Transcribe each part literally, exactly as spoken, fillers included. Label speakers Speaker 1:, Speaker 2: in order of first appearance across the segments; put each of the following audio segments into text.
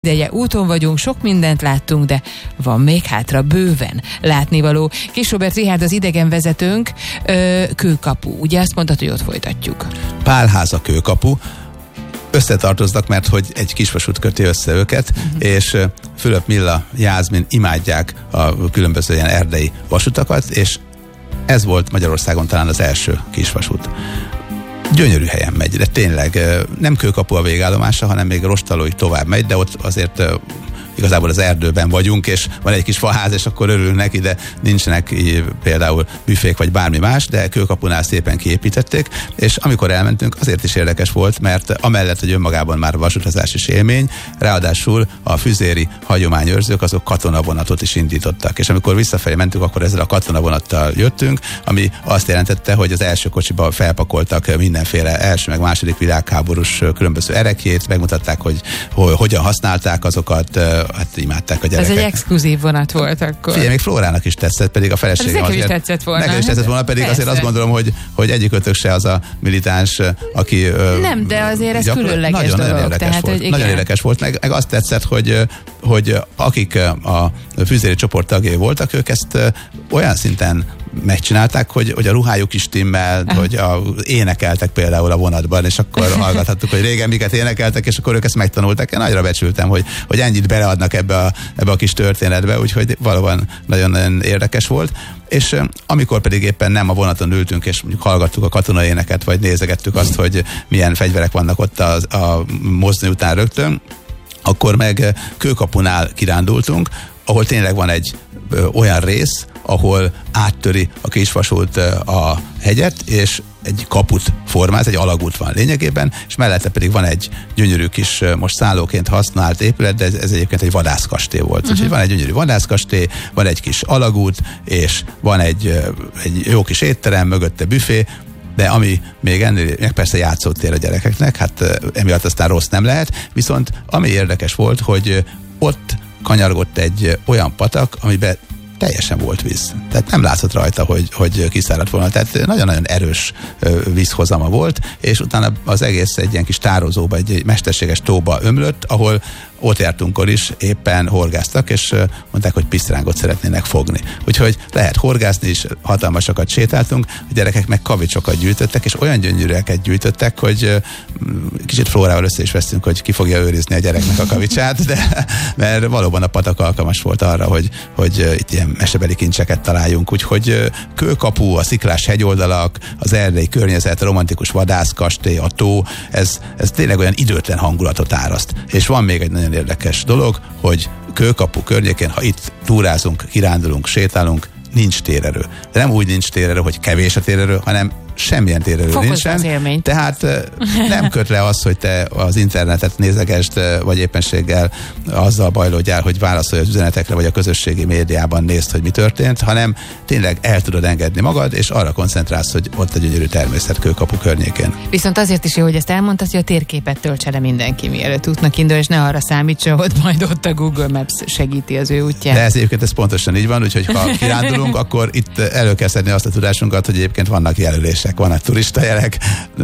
Speaker 1: ideje úton vagyunk, sok mindent láttunk, de van még hátra bőven látnivaló. Kis Robert Richárd az idegenvezetőnk, ö, Kőkapu. Ugye azt mondtad, hogy ott folytatjuk.
Speaker 2: Pálháza, Kőkapu. Összetartoznak, mert hogy egy kisvasút köti össze őket, uh-huh. és Fülöp, Milla, Jászmin imádják a különböző ilyen erdei vasutakat, és ez volt Magyarországon talán az első kisvasút. Gyönyörű helyen megy, de tényleg nem Kőkapu a végállomása, hanem még Rostalóig tovább megy, de ott azért igazából az erdőben vagyunk, és van egy kis faház, és akkor örülünk neki, de nincsenek például büfék vagy bármi más, de Kőkapunál szépen kiépítették, és amikor elmentünk, azért is érdekes volt, mert amellett, hogy önmagában már vasutazás is élmény, ráadásul a füzéri hagyományőrzők azok katonavonatot is indítottak, és amikor visszafelé mentünk, akkor ezzel a katonavonattal jöttünk, ami azt jelentette, hogy az első kocsiba felpakoltak mindenféle első meg második világháborús különböző erekjét, megmutatták, hogy, hogy hogyan használták azokat, hát imádták a gyerekek.
Speaker 1: Ez egy exkluzív vonat volt akkor.
Speaker 2: Figyelj, még Flórának is tetszett, pedig a feleségem
Speaker 1: nekem
Speaker 2: azért...
Speaker 1: is tetszett volna.
Speaker 2: Nekem is tetszett volna, pedig
Speaker 1: Persze.
Speaker 2: azért azt gondolom, hogy, hogy egyikőtök se az a militáns, aki...
Speaker 1: Nem, de azért ez gyakor... különleges
Speaker 2: nagyon,
Speaker 1: dolog.
Speaker 2: Nagyon érdekes
Speaker 1: Tehát,
Speaker 2: volt.
Speaker 1: hogy
Speaker 2: Nagyon érdekes volt, meg, meg azt tetszett, hogy, hogy akik a füzéri csoport tagjai voltak, ők ezt olyan szinten megcsinálták, hogy, hogy a ruhájuk is timmel, ah. hogy a, énekeltek például a vonatban, és akkor hallgathattuk, hogy régen miket énekeltek, és akkor ők ezt megtanulták. Én nagyra becsültem, hogy, hogy ennyit beleadnak ebbe a, ebbe a kis történetbe, úgyhogy valóban nagyon érdekes volt. És amikor pedig éppen nem a vonaton ültünk, és mondjuk hallgattuk a katonai éneket, vagy nézegettük azt, hogy milyen fegyverek vannak ott a, a mozdony után rögtön, akkor meg Kőkapunál kirándultunk, ahol tényleg van egy ö, olyan rész, ahol áttöri a kisvasút a hegyet, és egy kaput formáz, egy alagút van lényegében, és mellette pedig van egy gyönyörű kis, most szállóként használt épület, de ez, ez egyébként egy vadászkastély volt. Uh-huh. Úgyhogy van egy gyönyörű vadászkastély, van egy kis alagút, és van egy, egy jó kis étterem, mögötte büfé, de ami még ennél, meg persze játszótér a gyerekeknek, hát emiatt aztán rossz nem lehet, viszont ami érdekes volt, hogy ott kanyargott egy olyan patak, amiben teljesen volt víz. Tehát nem látszott rajta, hogy, hogy kiszáradt volna. Tehát nagyon-nagyon erős vízhozama volt, és utána az egész egy ilyen kis tározóba, egy mesterséges tóba ömlött, ahol ott jártunkkor is éppen horgáztak, és mondták, hogy pisztrángot szeretnének fogni. Úgyhogy lehet horgászni is, hatalmasakat sétáltunk, a gyerekek meg kavicsokat gyűjtöttek, és olyan gyönyörűeket gyűjtöttek, hogy kicsit Flórával össze is vesztünk, hogy ki fogja őrizni a gyereknek a kavicsát, de mert valóban a patak alkalmas volt arra, hogy, hogy itt ilyen mesebeli kincseket találjunk. Úgyhogy Kőkapu, a sziklás hegyoldalak, az erdei környezet, a romantikus vadászkastély, a tó, ez, ez tényleg olyan időtlen hangulatot áraszt. És van még egy nagyon érdekes dolog, hogy Kőkapu környékén, ha itt túrázunk, kirándulunk, sétálunk, nincs térerő. De nem úgy nincs térerő, hogy kevés a térerő, hanem semmilyen térerő nincsen. Tehát nem köt le az, hogy te az internetet nézegesd, vagy éppenséggel azzal bajlódjál, hogy válaszolj az üzenetekre, vagy a közösségi médiában nézd, hogy mi történt, hanem tényleg el tudod engedni magad, és arra koncentrálsz, hogy ott egy gyönyörű természet Kőkapu környékén.
Speaker 1: Viszont azért is jó, hogy ezt elmondtad, hogy a térképet töltse le mindenki, mielőtt útnak indul, és ne arra számítsa, hogy majd ott a Google Maps segíti az ő útját.
Speaker 2: De ez egyébként ez pontosan így van, úgyhogy ha kirándulunk, akkor itt elő kell szedni azt a tudásunkat, hogy egyébként vannak jelölések, vannak turistajelek,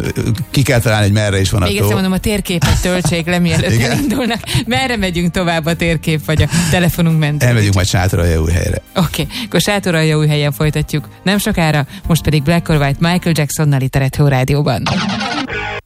Speaker 2: ki kell találni, hogy merre is van a tó.
Speaker 1: Még egyszer mondom, a térképet töltsék le, mielőtt elindulnak. Merre megyünk tovább a térkép, vagy a telefonunk mentén?
Speaker 2: Elmegyünk majd Sátoraljaújhelyre.
Speaker 1: Oké, okay. Akkor Sátoraljaújhelyen folytatjuk nem sokára, most pedig Black or White Michael Jacksonnal itt a Retro Rádióban.